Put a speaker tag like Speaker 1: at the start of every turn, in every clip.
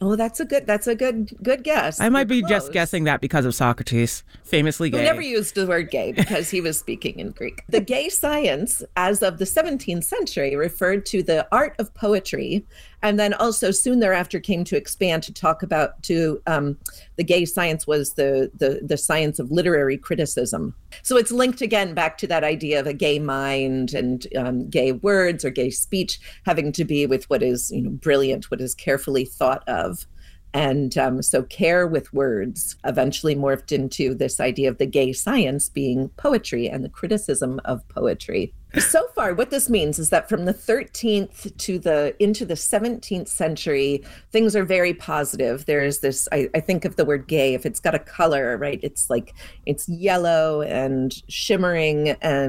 Speaker 1: Oh, that's a good guess.
Speaker 2: I
Speaker 1: You're
Speaker 2: might be just
Speaker 1: close.
Speaker 2: guessing that because of Socrates, famously
Speaker 1: Who never
Speaker 2: gay.
Speaker 1: used the word gay because he was speaking in Greek. The gay science, as of the 17th century, referred to the art of poetry, and then also soon thereafter came to expand to talk about the gay science was the science of literary criticism. So it's linked again back to that idea of a gay mind and gay words or gay speech having to be with what is brilliant, what is carefully thought of. And so care with words eventually morphed into this idea of the gay science being poetry and the criticism of poetry. So far, what this means is that from the 13th to the into the 17th century, things are very positive. There's this, I think of the word gay, if it's got a color, right? It's like it's yellow and shimmering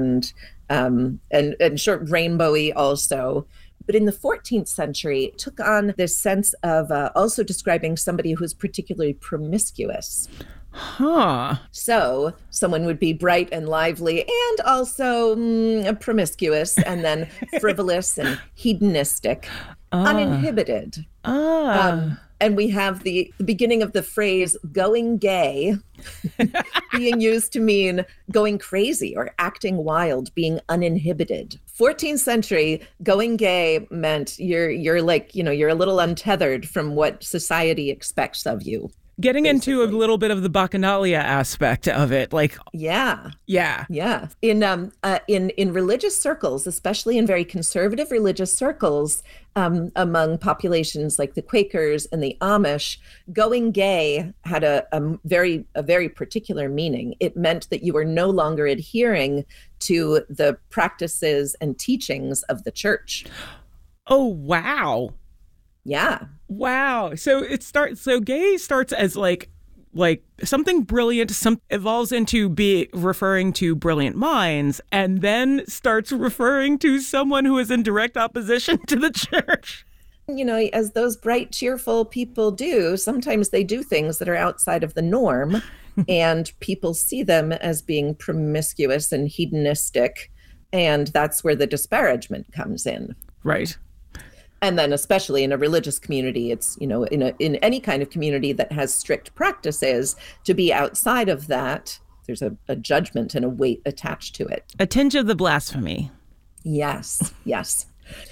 Speaker 1: and short rainbowy also. But in the 14th century, it took on this sense of also describing somebody who's particularly promiscuous.
Speaker 2: Huh.
Speaker 1: So someone would be bright and lively and also promiscuous and then frivolous and hedonistic, uninhibited. And we have the beginning of the phrase going gay being used to mean going crazy or acting wild, being uninhibited. 14th century, going gay meant you're like, you're a little untethered from what society expects of you.
Speaker 2: Getting
Speaker 1: Basically.
Speaker 2: into a little bit of the bacchanalia aspect of it, like,
Speaker 1: Yeah.
Speaker 2: yeah.
Speaker 1: Yeah. In religious circles, especially in very conservative religious circles, among populations like the Quakers and the Amish, going gay had a very particular meaning. It meant that you were no longer adhering to the practices and teachings of the church.
Speaker 2: Oh, wow.
Speaker 1: Yeah.
Speaker 2: Wow. So gay starts as like something brilliant, evolves into be referring to brilliant minds, and then starts referring to someone who is in direct opposition to the church.
Speaker 1: As those bright, cheerful people do, sometimes they do things that are outside of the norm, and people see them as being promiscuous and hedonistic, and that's where the disparagement comes in.
Speaker 2: Right.
Speaker 1: And then especially in a religious community, it's, in any kind of community that has strict practices, to be outside of that, there's a judgment and a weight attached to it.
Speaker 2: A tinge of the blasphemy.
Speaker 1: Yes, yes.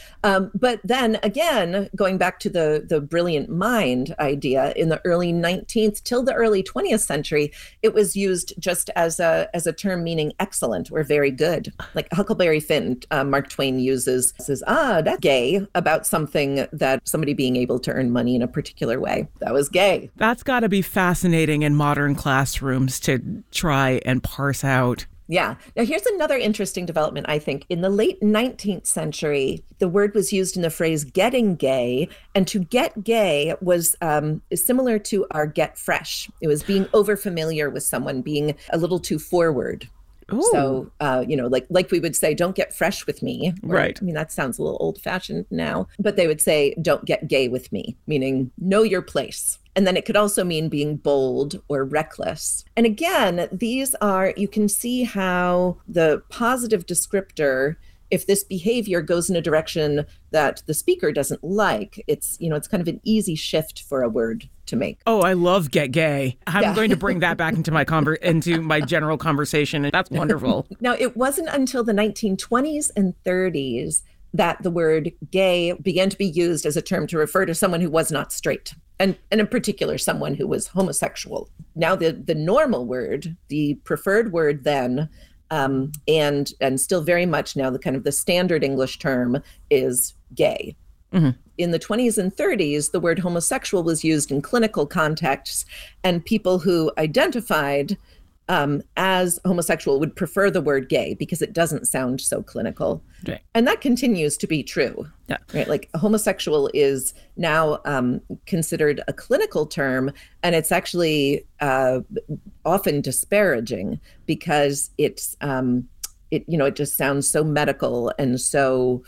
Speaker 1: But then again, going back to the brilliant mind idea, in the early 19th till the early 20th century, it was used just as a term meaning excellent or very good. Like Huckleberry Finn, Mark Twain says, that's gay, about something that somebody being able to earn money in a particular way. That was gay.
Speaker 2: That's got to be fascinating in modern classrooms to try and parse out.
Speaker 1: Yeah. Now, here's another interesting development, I think. In the late 19th century, the word was used in the phrase getting gay. And to get gay was similar to our get fresh. It was being overfamiliar with someone, being a little too forward.
Speaker 2: Ooh.
Speaker 1: So, like we would say, don't get fresh with me. Or,
Speaker 2: right.
Speaker 1: I mean, that sounds a little old fashioned now, but they would say, don't get gay with me, meaning know your place. And then it could also mean being bold or reckless. And again, you can see how the positive descriptor, if this behavior goes in a direction that the speaker doesn't like, it's kind of an easy shift for a word to make.
Speaker 2: Oh, I love get gay. I'm going to bring that back into my into my general conversation. And that's wonderful.
Speaker 1: Now, it wasn't until the 1920s and 30s that the word gay began to be used as a term to refer to someone who was not straight. And in particular, someone who was homosexual. Now, the normal word, the preferred word then, and still very much now the kind of the standard English term is gay. Mm-hmm. In the 20s and 30s, the word homosexual was used in clinical contexts, and people who identified as homosexual would prefer the word gay because it doesn't sound so clinical.
Speaker 2: Right.
Speaker 1: And that continues to be true.
Speaker 2: Yeah.
Speaker 1: Right? Like homosexual is now considered a clinical term, and it's actually often disparaging because it just sounds so medical and so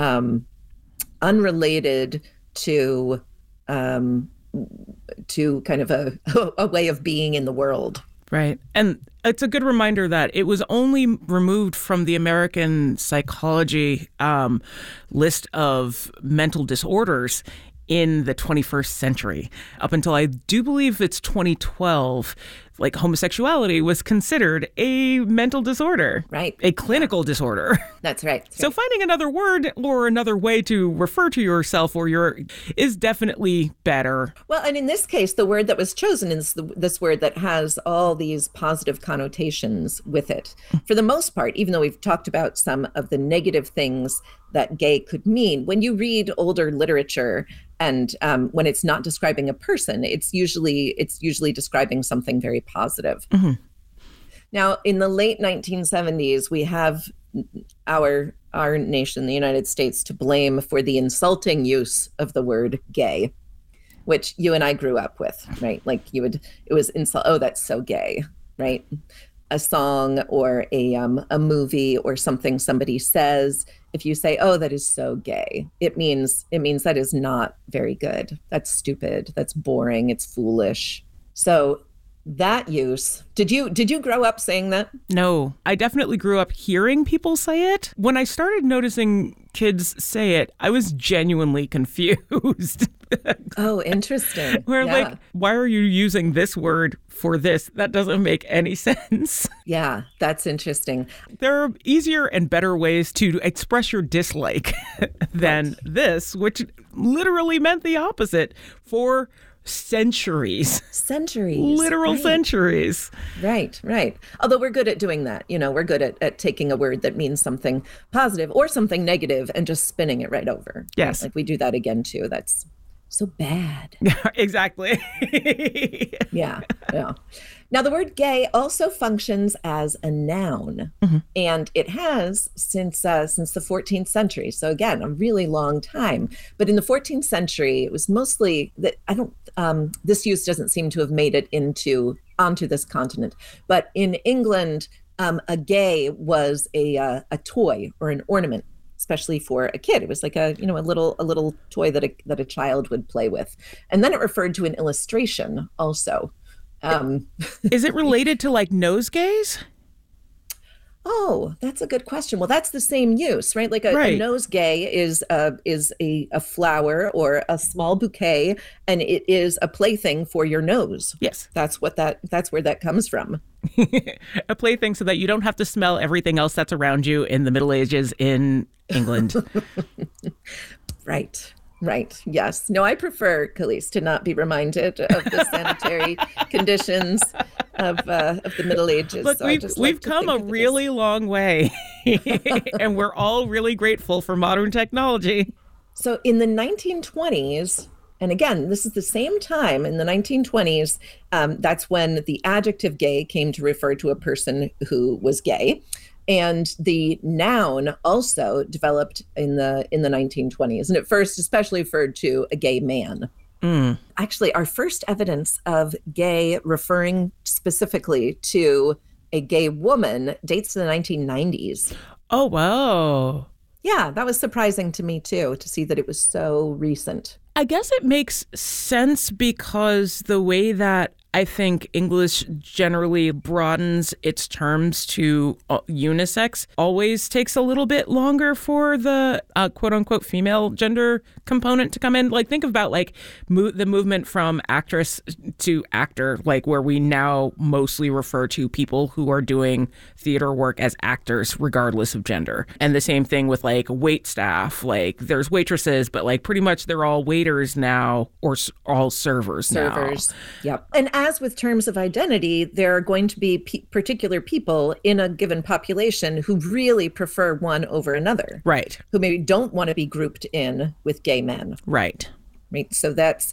Speaker 1: unrelated to kind of a way of being in the world.
Speaker 2: Right. And it's a good reminder that it was only removed from the American psychology list of mental disorders in the 21st century. Up until I do believe it's 2012, like homosexuality was considered a mental disorder.
Speaker 1: Right.
Speaker 2: A clinical disorder.
Speaker 1: That's right.
Speaker 2: So finding another word or another way to refer to yourself or is definitely better.
Speaker 1: Well, and in this case, the word that was chosen is this word that has all these positive connotations with it. For the most part, even though we've talked about some of the negative things that gay could mean, when you read older literature and when it's not describing a person, it's usually describing something very positive. Mm-hmm. Now, in the late 1970s, we have our nation, the United States, to blame for the insulting use of the word gay, which you and I grew up with, right? Like it was insult. Oh, that's so gay, right? A song or a movie or something somebody says, if you say, oh, that is so gay, it means that is not very good. That's stupid. That's boring. It's foolish. So that use, did you grow up saying that?
Speaker 2: No, I definitely grew up hearing people say it. When I started noticing kids say it, I was genuinely confused.
Speaker 1: Oh, interesting.
Speaker 2: Like, why are you using this word for this? That doesn't make any sense.
Speaker 1: Yeah, that's interesting.
Speaker 2: There are easier and better ways to express your dislike than this, which literally meant the opposite for centuries. Literal
Speaker 1: right.
Speaker 2: Centuries.
Speaker 1: Right. Although we're good at doing that. We're good at taking a word that means something positive or something negative and just spinning it right over.
Speaker 2: Yes.
Speaker 1: Right? Like we do that again, too. That's so bad.
Speaker 2: Exactly.
Speaker 1: Yeah. Now, the word gay also functions as a noun, mm-hmm. and it has since the 14th century. So again, a really long time. But in the 14th century, it was mostly that this use doesn't seem to have made it onto this continent. But in England, a gay was a toy or an ornament, especially for a kid. It was like a little toy that a child would play with, and then it referred to an illustration also.
Speaker 2: Is it related to like nosegays?
Speaker 1: Oh, that's a good question. Well, that's the same use, right? Like a nosegay is a flower or a small bouquet, and it is a plaything for your nose.
Speaker 2: Yes,
Speaker 1: that's where that comes from.
Speaker 2: A plaything so that you don't have to smell everything else that's around you in the Middle Ages in England.
Speaker 1: Right. Yes. No, I prefer, Khalees, to not be reminded of the sanitary conditions of the Middle Ages.
Speaker 2: Look, so we've come a really long way, and we're all really grateful for modern technology.
Speaker 1: So in the 1920s, and again, this is the same time in the 1920s, that's when the adjective gay came to refer to a person who was gay. And the noun also developed in the 1920s, and at first especially referred to a gay man. Mm. Actually, our first evidence of gay referring specifically to a gay woman dates to the 1990s.
Speaker 2: Oh, wow.
Speaker 1: Yeah, that was surprising to me, too, to see that it was so recent.
Speaker 2: I guess it makes sense because the way that I think English generally broadens its terms to unisex always takes a little bit longer for the quote unquote female gender component to come in. Like think about like the movement from actress to actor, like where we now mostly refer to people who are doing theater work as actors regardless of gender. And the same thing with like wait staff, like there's waitresses, but like pretty much they're all waiters now or all servers now.
Speaker 1: Yep. And as with terms of identity, there are going to be particular people in a given population who really prefer one over another.
Speaker 2: Right.
Speaker 1: Who maybe don't want to be grouped in with gay men.
Speaker 2: Right.
Speaker 1: So that's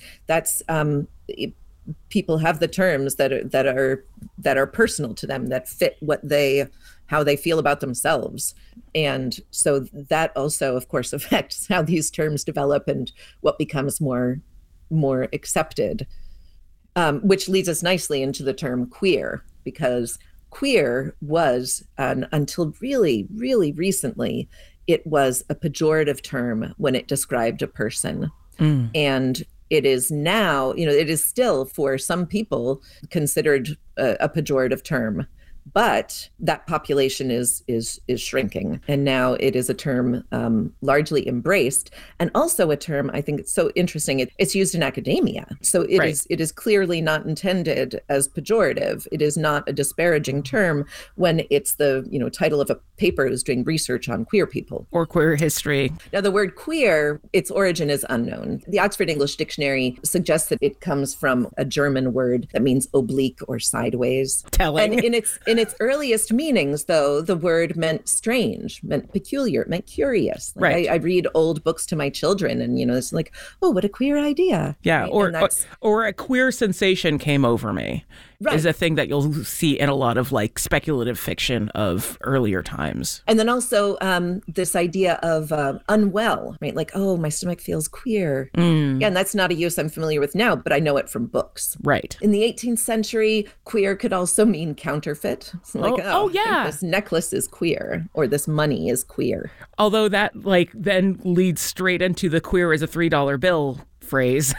Speaker 1: people have the terms that are personal to them, that fit how they feel about themselves. And so that also, of course, affects how these terms develop and what becomes more accepted. Which leads us nicely into the term queer, because queer was, until really, really recently, it was a pejorative term when it described a person. Mm. And it is now, it is still for some people considered a pejorative term. But that population is shrinking, and now it is a term largely embraced, and also a term I think it's so interesting. It's used in academia, so it is clearly not intended as pejorative. It is not a disparaging term when it's the title of a paper is doing research on queer people
Speaker 2: or queer history.
Speaker 1: Now, the word queer, its origin is unknown. The Oxford English Dictionary suggests that it comes from a German word that means oblique or sideways.
Speaker 2: Telling.
Speaker 1: And in its earliest meanings, though, the word meant strange, meant peculiar, meant curious.
Speaker 2: Right.
Speaker 1: I read old books to my children, and it's like, oh, what a queer idea.
Speaker 2: Yeah,
Speaker 1: right?
Speaker 2: or a queer sensation came over me. Right. Is a thing that you'll see in a lot of speculative fiction of earlier times.
Speaker 1: And then also this idea of unwell, right? Like, oh, my stomach feels queer. Yeah, and that's not a use I'm familiar with now, but I know it from books.
Speaker 2: Right.
Speaker 1: In the 18th century, queer could also mean counterfeit. Like,
Speaker 2: yeah,
Speaker 1: this necklace is queer, or this money is queer.
Speaker 2: Although that then leads straight into the queer as a $3 bill phrase.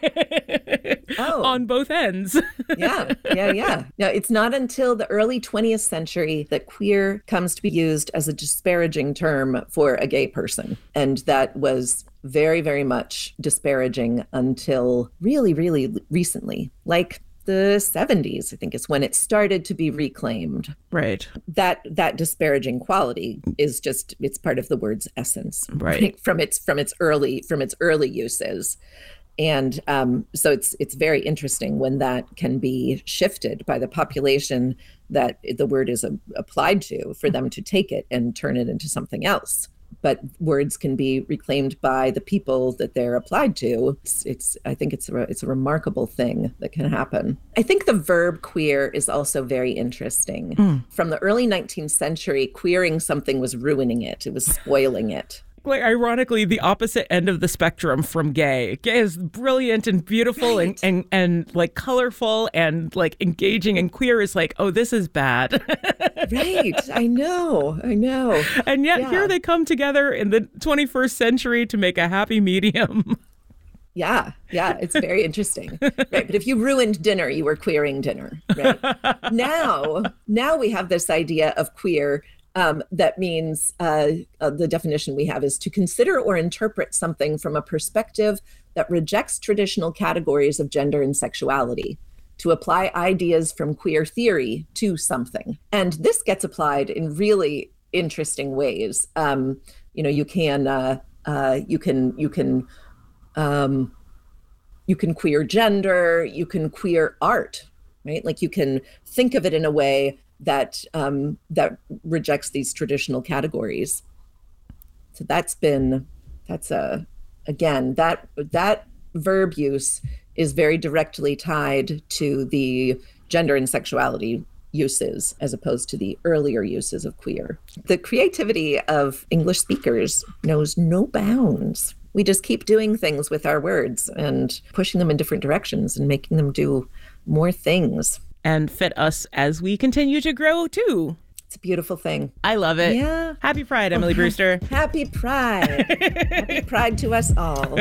Speaker 2: On both ends.
Speaker 1: Yeah. Now, it's not until the early 20th century that queer comes to be used as a disparaging term for a gay person. And that was very, very much disparaging until really, really recently, like the 70s, I think is when it started to be reclaimed.
Speaker 2: Right.
Speaker 1: That disparaging quality is it's part of the word's essence.
Speaker 2: Right.
Speaker 1: From its early uses. And so it's very interesting when that can be shifted by the population that the word is applied to, for them to take it and turn it into something else. But words can be reclaimed by the people that they're applied to. I think it's a remarkable thing that can happen. I think the verb queer is also very interesting. From the early 19th century, queering something was ruining it. It was spoiling it.
Speaker 2: Ironically, the opposite end of the spectrum from gay. Gay is brilliant and beautiful, right, and colorful and engaging, and queer is oh, this is bad.
Speaker 1: Right. I know.
Speaker 2: And yet here they come together in the 21st century to make a happy medium.
Speaker 1: Yeah, it's very interesting. Right. But if you ruined dinner, you were queering dinner. Right. Now we have this idea of queer. That means the definition we have is to consider or interpret something from a perspective that rejects traditional categories of gender and sexuality, to apply ideas from queer theory to something. And this gets applied in really interesting ways. You can queer gender, you can queer art, right? You can think of it in a way that rejects these traditional categories. So that verb use is very directly tied to the gender and sexuality uses as opposed to the earlier uses of queer. The creativity of English speakers knows no bounds. We just keep doing things with our words and pushing them in different directions and making them do more things.
Speaker 2: And fit us as we continue to grow, too.
Speaker 1: It's a beautiful thing.
Speaker 2: I love it.
Speaker 1: Yeah.
Speaker 2: Happy Pride, Emily Brewster.
Speaker 1: Happy Pride. Happy Pride to us all.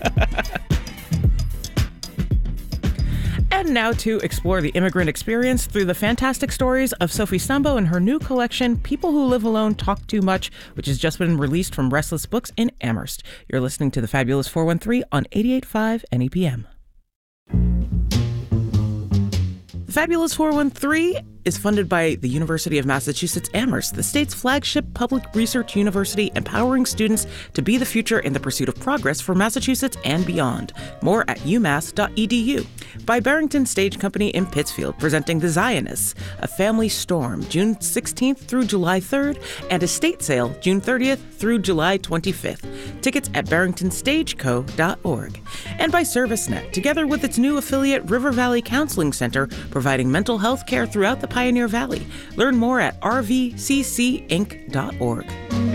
Speaker 2: And now to explore the immigrant experience through the fantastic stories of Sophie Stumbo and her new collection, People Who Live Alone Talk Too Much, which has just been released from Restless Books in Amherst. You're listening to The Fabulous 413 on 88.5 NEPM. Fabulous 413 is funded by the University of Massachusetts Amherst, the state's flagship public research university, empowering students to be the future in the pursuit of progress for Massachusetts and beyond. More at umass.edu. By Barrington Stage Company in Pittsfield, presenting The Zionists, A Family Storm, June 16th through July 3rd, and Estate Sale, June 30th through July 25th. Tickets at barringtonstageco.org. And by ServiceNet, together with its new affiliate River Valley Counseling Center, providing mental health care throughout the Pioneer Valley. Learn more at rvccinc.org.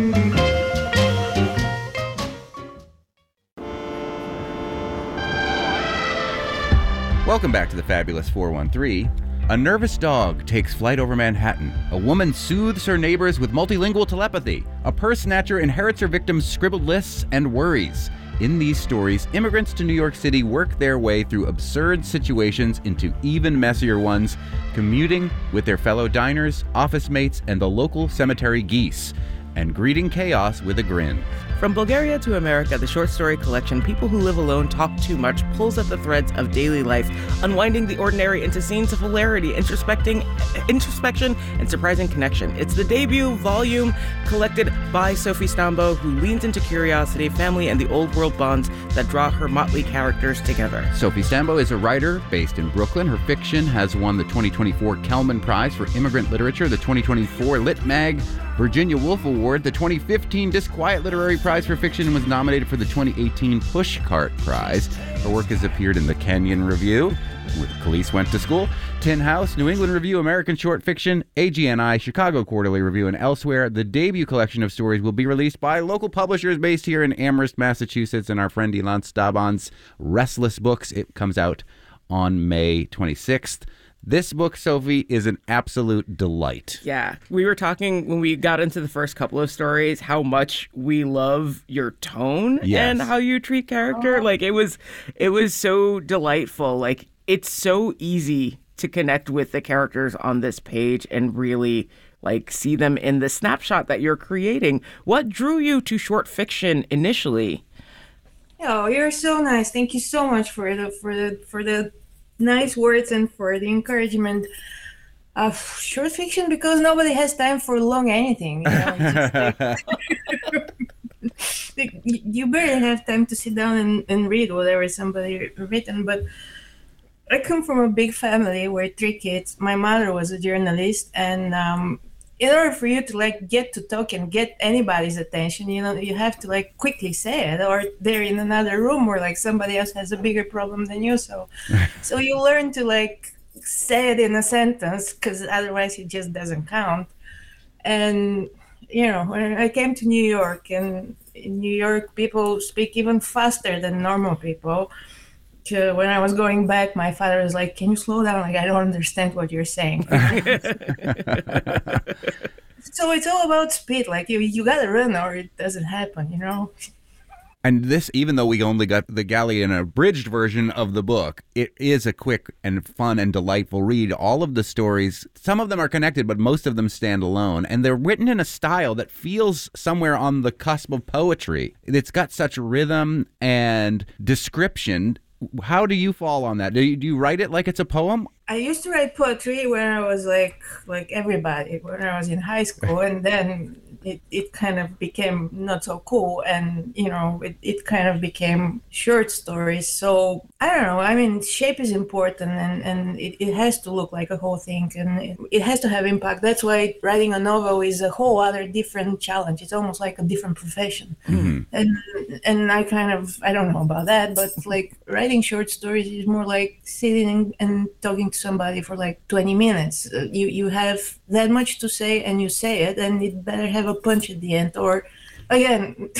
Speaker 3: Welcome back to the Fabulous 413. A nervous dog takes flight over Manhattan. A woman soothes her neighbors with multilingual telepathy. A purse snatcher inherits her victims' scribbled lists and worries. In these stories, immigrants to New York City work their way through absurd situations into even messier ones, commuting with their fellow diners, office mates, and the local cemetery geese, and greeting chaos with a grin.
Speaker 2: From Bulgaria to America, the short story collection People Who Live Alone Talk Too Much pulls at the threads of daily life, unwinding the ordinary into scenes of hilarity, introspection, and surprising connection. It's the debut volume collected by Sophie Stambo, who leans into curiosity, family, and the old world bonds that draw her motley characters together.
Speaker 3: Sophie Stambo is a writer based in Brooklyn. Her fiction has won the 2024 Kellman Prize for Immigrant Literature, the 2024 Lit Mag Virginia Woolf Award, the 2015 Disquiet Literary Prize for Fiction, and was nominated for the 2018 Pushcart Prize. Her work has appeared in the Kenyon Review, where Khalees went to school, Tin House, New England Review, American Short Fiction, AGNI, Chicago Quarterly Review, and elsewhere. The debut collection of stories will be released by local publishers based here in Amherst, Massachusetts, and our friend Ilan Staban's Restless Books. It comes out on May 26th. This book, Sophie, is an absolute delight.
Speaker 2: Yeah. We were talking when we got into the first couple of stories how much we love your tone and how you treat character. Like it was so delightful. Like it's so easy to connect with the characters on this page and really like see them in the snapshot that you're creating. What drew you to short fiction initially?
Speaker 4: Oh, you're so nice. Thank you so much for the nice words and for the encouragement of short fiction, because nobody has time for long anything. You know? Just like, you barely have time to sit down and read whatever somebody written. But I come from a big family where 3 kids. My mother was a journalist, and in order for you to like get to talk and get anybody's attention, you know, you have to like quickly say it, or they're in another room where like somebody else has a bigger problem than you. So you learn to like say it in a sentence, because otherwise it just doesn't count. And you know, when I came to New York, and in New York people speak even faster than normal people. When I was going back, my father was like, "Can you slow down? Like, I don't understand what you're saying." So it's all about speed. Like you gotta run, or it doesn't happen, you know.
Speaker 3: And this, even though we only got the galley and abridged version of the book, it is a quick and fun and delightful read. All of the stories, some of them are connected, but most of them stand alone. And they're written in a style that feels somewhere on the cusp of poetry. It's got such rhythm and description. How do you fall on that? Do you write it like it's a poem?
Speaker 4: I used to write poetry when I was like everybody, when I was in high school, and then it kind of became not so cool, and you know, it kind of became short stories. So I don't know, I mean, shape is important, and it has to look like a whole thing, and it has to have impact. That's why writing a novel is a whole other different challenge. It's almost like a different profession. Mm-hmm. And I don't know about that, but like writing short stories is more like sitting and talking to somebody for like 20 minutes. You have that much to say, and you say it, and it better have a punch at the end, or again,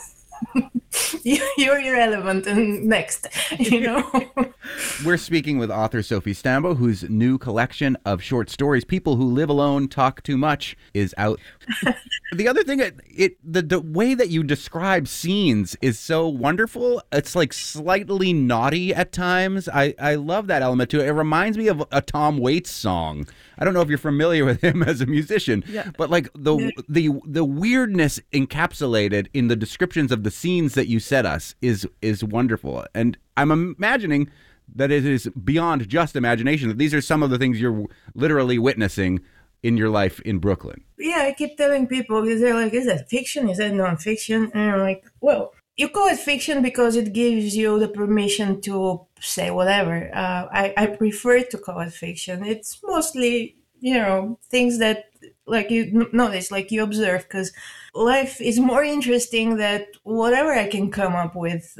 Speaker 4: you're irrelevant and next, you know.
Speaker 3: We're speaking with author Sophie Stambo, whose new collection of short stories, People Who Live Alone Talk Too Much, is out. The other thing, the way that you describe scenes is so wonderful. It's like slightly naughty at times. I love that element to it. It reminds me of a Tom Waits song. I don't know if you're familiar with him as a musician, but like the weirdness encapsulated in the descriptions of the scenes that you set us is wonderful. And I'm imagining that it is beyond just imagination, that these are some of the things you're literally witnessing in your life in Brooklyn.
Speaker 4: Yeah, I keep telling people, because they're like, is that fiction? Is that nonfiction? And I'm like, well, you call it fiction because it gives you the permission to say whatever. I prefer to call it fiction. It's mostly, you know, things that like you notice, like you observe, because life is more interesting than whatever I can come up with.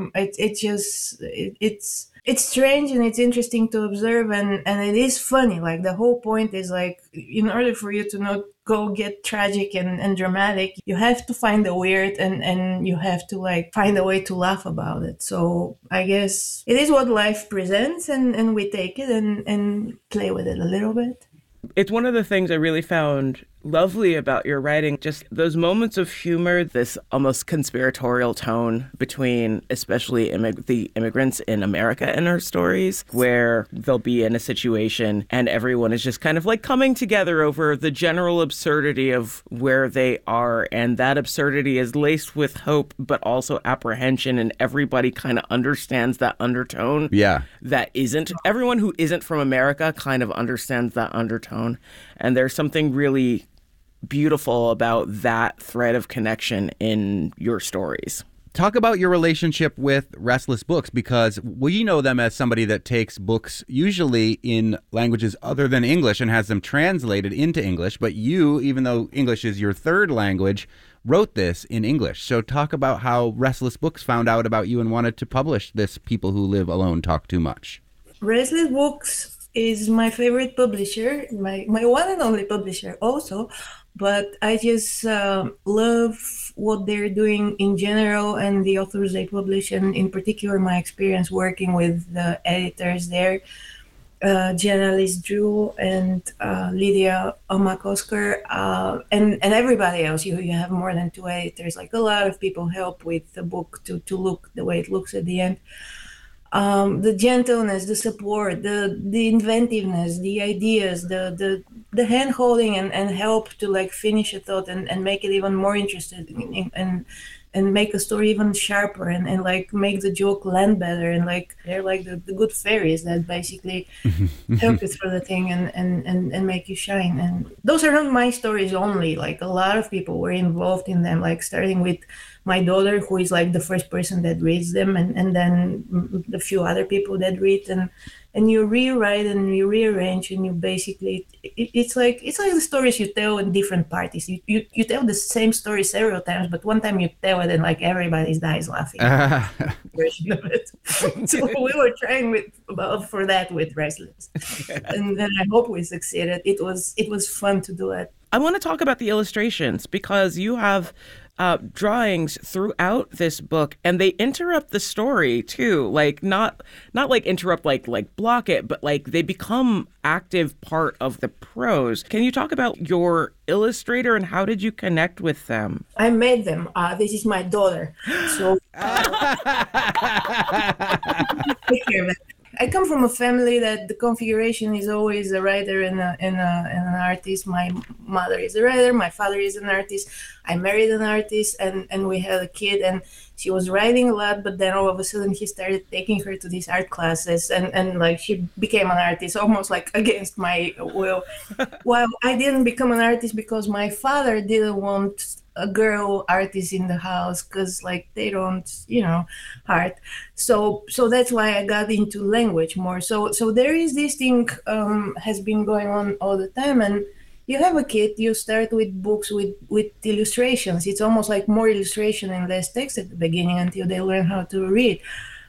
Speaker 4: It's strange and it's interesting to observe, and it is funny. Like the whole point is like, in order for you to not go get tragic and dramatic, you have to find the weird, and you have to like find a way to laugh about it. So I guess it is what life presents, and we take it and play with it a little bit.
Speaker 2: It's one of the things I really found lovely about your writing, just those moments of humor, this almost conspiratorial tone between especially the immigrants in America in her stories, where they'll be in a situation and everyone is just kind of like coming together over the general absurdity of where they are. And that absurdity is laced with hope, but also apprehension. And everybody kind of understands that undertone.
Speaker 3: Yeah.
Speaker 2: That isn't, everyone who isn't from America kind of understands that undertone. And there's something really beautiful about that thread of connection in your stories.
Speaker 3: Talk about your relationship with Restless Books, because we know them as somebody that takes books usually in languages other than English and has them translated into English. But you, even though English is your third language, wrote this in English. So talk about how Restless Books found out about you and wanted to publish this People Who Live Alone Talk Too Much.
Speaker 4: Restless Books is my favorite publisher, my one and only publisher also. But I just love what they're doing in general and the authors they publish, and in particular my experience working with the editors there, Jana-Lise Drew and Lydia Omak-Oskar, and everybody else. You have more than 2 editors. Like, a lot of people help with the book to look the way it looks at the end. The gentleness, the support, the inventiveness, the ideas, the hand holding and help to like finish a thought and make it even more interesting and make a story even sharper and like make the joke land better, and like they're like the good fairies that basically help you through the thing and make you shine. And those are not my stories only. Like, a lot of people were involved in them, like starting with my daughter, who is like the first person that reads them, and then a few other people that read, and you rewrite and you rearrange, and you basically it's like the stories you tell in different parties. You tell the same story several times, but one time you tell it and like everybody dies laughing. Version of it. So we were trying for that with Restless, and then I hope we succeeded. It was fun to do it.
Speaker 2: I want to talk about the illustrations, because you have drawings throughout this book, and they interrupt the story too. Like, not like interrupt, like block it, but like they become active part of the prose. Can you talk about your illustrator and how did you connect with them?
Speaker 4: I made them. This is my daughter. So take care of it. I come from a family that the configuration is always a writer and an artist. My mother is a writer. My father is an artist. I married an artist, and we had a kid, and she was writing a lot, but then all of a sudden he started taking her to these art classes, and like she became an artist almost like against my will. Well, I didn't become an artist because my father didn't want a girl artist in the house, because like they don't, art. So that's why I got into language more. So there is this thing has been going on all the time, and you have a kid, you start with books with illustrations. It's almost like more illustration and less text at the beginning until they learn how to read.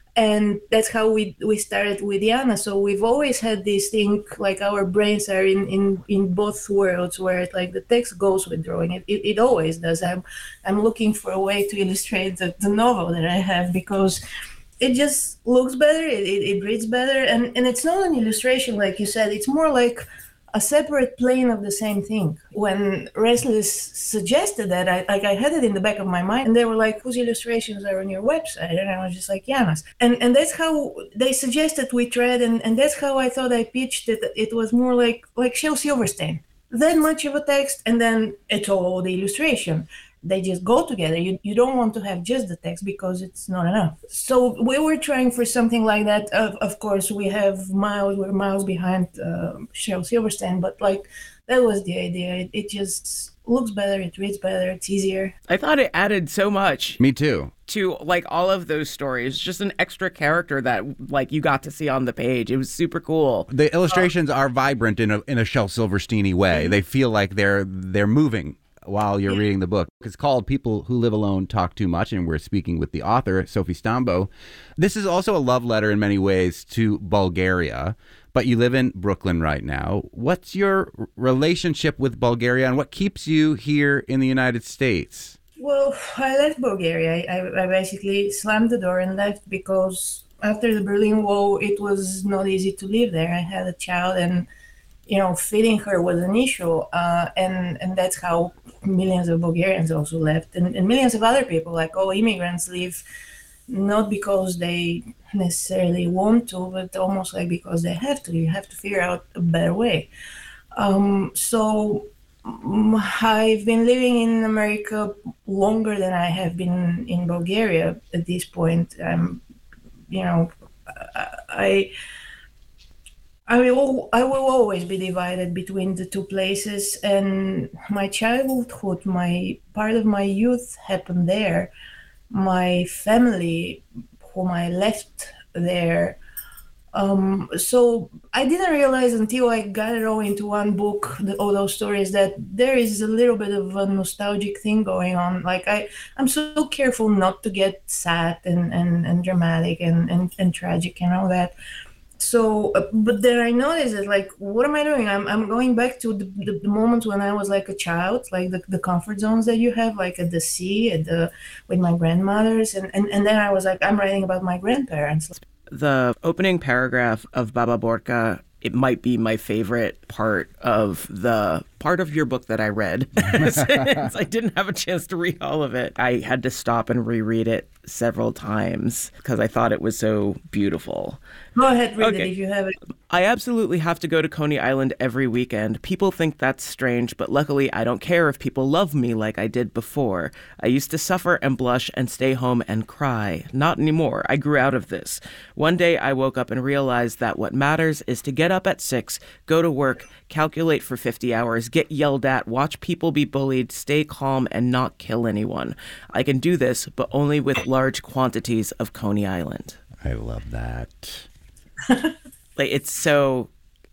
Speaker 4: And that's how we started with Jana. So we've always had this thing, like our brains are in both worlds, where it, like the text goes with drawing. It always does. I'm looking for a way to illustrate the novel that I have, because it just looks better, it reads better, and it's not an illustration like you said. It's more like a separate plane of the same thing. When Restless suggested that, I had it in the back of my mind, and they were like, whose illustrations are on your website? And I was just like, Jana's. And that's how they suggested we tried, and that's how I thought I pitched it. It was more like Shel Silverstein. That much of a text, and then it's all the illustration. They just go together. You don't want to have just the text because it's not enough. So we were trying for something like that. Of course, we're miles behind Shel Silverstein, but like that was the idea. It just looks better, it reads better, it's easier.
Speaker 2: I thought it added so much.
Speaker 3: Me too.
Speaker 2: To like all of those stories, just an extra character that like you got to see on the page. It was super cool.
Speaker 3: The illustrations are vibrant in a Shel Silverstein-y way. Mm-hmm. They feel like they're moving while you're reading the book. It's called People Who Live Alone Talk Too Much, and we're speaking with the author, Sophie Stambo. This is also a love letter in many ways to Bulgaria, but you live in Brooklyn right now. What's your relationship with Bulgaria, and what keeps you here in the United States?
Speaker 4: Well, I left Bulgaria. I basically slammed the door and left because after the Berlin Wall, it was not easy to live there. I had a child, and feeding her was an issue, and that's how millions of Bulgarians also left, and millions of other people, like all immigrants, leave not because they necessarily want to, but almost like because they have to. You have to figure out a better way. So I've been living in America longer than I have been in Bulgaria at this point. I will always be divided between the two places, and my childhood, my part of my youth happened there. My family, whom I left there. So I didn't realize until I got it all into one book, all those stories, that there is a little bit of a nostalgic thing going on. Like I'm so careful not to get sad and dramatic and tragic and all that. So, but then I noticed that, like, what am I doing? I'm going back to the moments when I was like a child, like the comfort zones that you have, like at the sea, with my grandmothers, and then I was like, I'm writing about my grandparents.
Speaker 2: The opening paragraph of Baba Borka, it might be my favorite part of your book that I read, since I didn't have a chance to read all of it. I had to stop and reread it several times because I thought it was so beautiful.
Speaker 4: Go ahead, read it if you have it.
Speaker 2: I absolutely have to go to Coney Island every weekend. People think that's strange, but luckily I don't care if people love me like I did before. I used to suffer and blush and stay home and cry. Not anymore. I grew out of this. One day I woke up and realized that what matters is to get up at 6, go to work, calculate for 50 hours, get yelled at, watch people be bullied, stay calm, and not kill anyone. I can do this, but only with large quantities of Coney Island.
Speaker 3: I love that.
Speaker 2: Like, it's so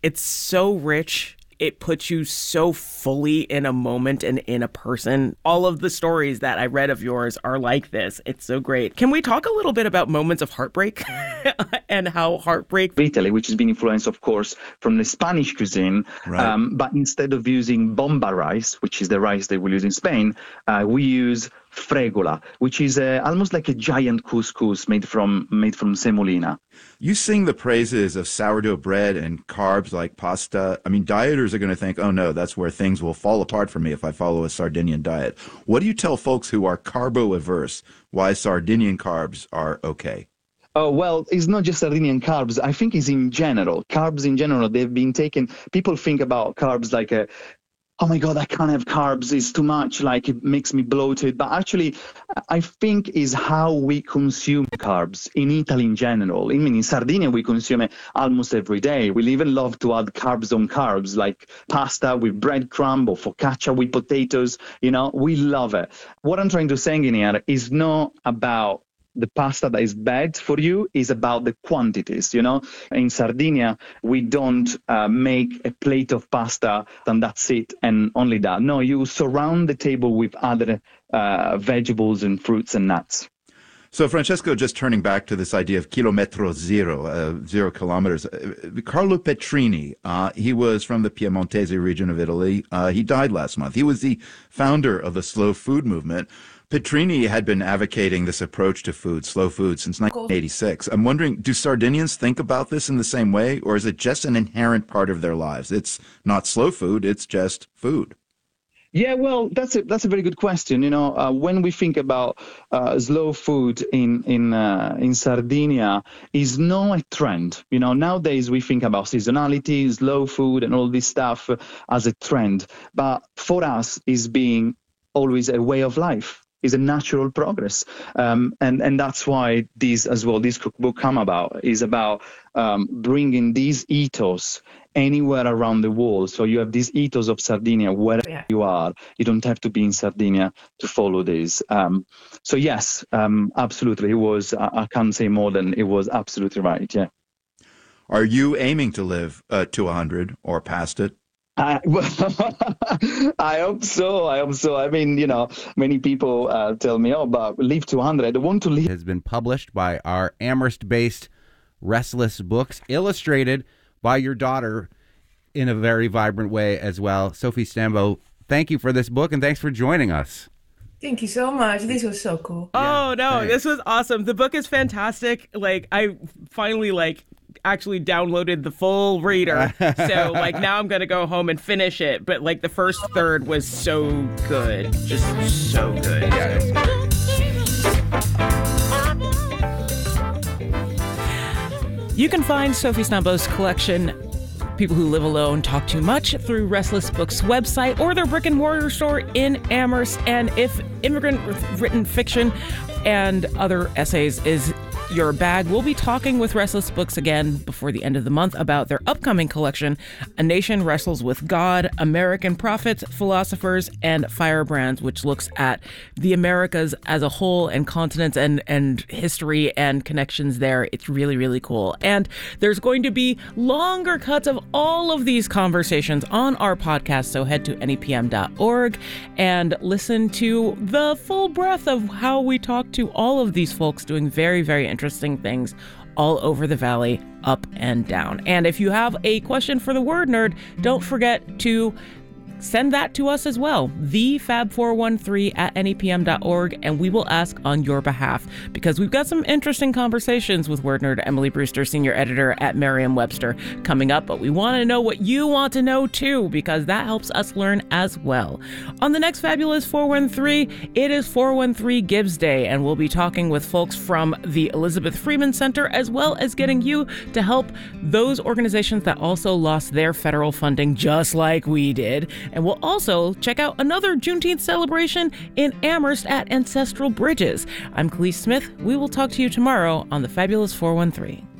Speaker 2: rich. It puts you so fully in a moment and in a person. All of the stories that I read of yours are like this. It's so great. Can we talk a little bit about moments of heartbreak and how heartbreak...
Speaker 5: Italy, which has been influenced, of course, from the Spanish cuisine. Right. But instead of using bomba rice, which is the rice they will use in Spain, we use fregola, which is almost like a giant couscous made from semolina.
Speaker 6: You sing the praises of sourdough bread and carbs like pasta. I mean, dieters are going to think, oh no, that's where things will fall apart for me if I follow a Sardinian diet. What do you tell folks who are carbo-averse why Sardinian carbs are okay?
Speaker 5: Oh, well, it's not just Sardinian carbs. I think it's in general. Carbs in general, they've been taken. People think about carbs like oh my God, I can't have carbs, it's too much, like it makes me bloated. But actually, I think is how we consume carbs in Italy in general. I mean, in Sardinia, we consume it almost every day. We even love to add carbs on carbs, like pasta with breadcrumb or focaccia with potatoes. We love it. What I'm trying to say in here is not about the pasta that is bad for you, is about the quantities. In Sardinia, we don't make a plate of pasta and that's it and only that. No, you surround the table with other vegetables and fruits and nuts.
Speaker 6: So, Francesco, just turning back to this idea of kilometro zero, 0 kilometers, Carlo Petrini, he was from the Piemontese region of Italy. He died last month. He was the founder of the slow food movement. Petrini had been advocating this approach to food, slow food, since 1986. I'm wondering, do Sardinians think about this in the same way, or is it just an inherent part of their lives? It's not slow food, it's just food.
Speaker 5: Yeah, well, that's a very good question. When we think about slow food in Sardinia, is not a trend. Nowadays we think about seasonality, slow food, and all this stuff as a trend. But for us, it's being always a way of life. Is a natural progress, and that's why this cookbook come about, is about bringing these ethos anywhere around the world. So you have this ethos of Sardinia wherever you are. You don't have to be in Sardinia to follow this. So yes, absolutely, it was. I can't say more than it was absolutely right. Yeah.
Speaker 6: Are you aiming to live to 100 or past it?
Speaker 5: I hope so. I mean, many people tell me, but live to 100. I don't want to live.
Speaker 3: Has been published by our Amherst-based Restless Books, illustrated by your daughter in a very vibrant way as well. Sophie Stambo, thank you for this book, and thanks for joining us.
Speaker 4: Thank you so much. This was so cool.
Speaker 2: Oh, no, thanks. This was awesome. The book is fantastic. I finally, actually downloaded the full reader. So like now I'm going to go home and finish it. But like the first third was so good. Just so good.
Speaker 3: Yeah, it's great.
Speaker 2: You can find Sophie Stambo's collection, People Who Live Alone Talk Too Much, through Restless Books website or their brick and mortar store in Amherst. And if immigrant written fiction and other essays is your bag, we'll be talking with Restless Books again before the end of the month about their upcoming collection, A Nation Wrestles with God, American Prophets, Philosophers, and Firebrands, which looks at the Americas as a whole and continents and history and connections there. It's really, really cool. And there's going to be longer cuts of all of these conversations on our podcast, so head to nepm.org and listen to the full breadth of how we talk to all of these folks doing very, very interesting things all over the valley, up and down. And if you have a question for the Word Nerd, don't forget to send that to us as well, thefab413@nepm.org, and we will ask on your behalf, because we've got some interesting conversations with Word Nerd Emily Brewster, senior editor at Merriam-Webster, coming up, but we want to know what you want to know too, because that helps us learn as well. On the next Fabulous 413, it is 413 Gives Day, and we'll be talking with folks from the Elizabeth Freeman Center, as well as getting you to help those organizations that also lost their federal funding just like we did. And we'll also check out another Juneteenth celebration in Amherst at Ancestral Bridges. I'm Khalees Smith. We will talk to you tomorrow on the Fabulous 413.